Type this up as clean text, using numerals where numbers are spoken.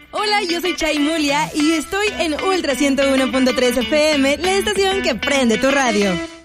Hola, yo soy Chay Mulia y estoy en Ultra 101.3 FM, la estación que prende tu radio.